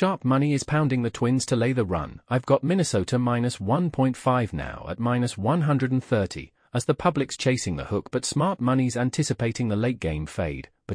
Sharp money is pounding the Twins to lay the run. I've got Minnesota minus 1.5 now at minus 130, as the public's chasing the hook, but smart money's anticipating the late game fade,